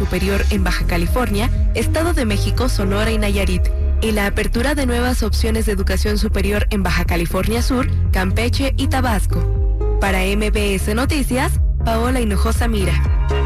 superior en Baja California, Estado de México, Sonora y Nayarit, y la apertura de nuevas opciones de educación superior en Baja California Sur, Campeche y Tabasco. Para MBS Noticias, Paola Hinojosa Mira.